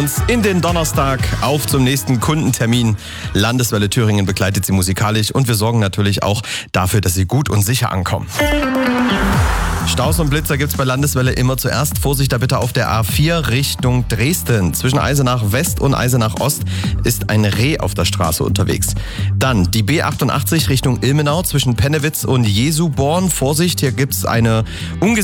In den Donnerstag auf zum nächsten Kundentermin. Landeswelle Thüringen begleitet Sie musikalisch und wir sorgen natürlich auch dafür, dass Sie gut und sicher ankommen. Staus und Blitzer gibt's bei Landeswelle immer zuerst. Vorsicht da bitte auf der A4 Richtung Dresden. Zwischen Eisenach West und Eisenach Ost ist ein Reh auf der Straße unterwegs. Dann die B88 Richtung Ilmenau zwischen Pennewitz und Jesuborn. Vorsicht, hier gibt's eine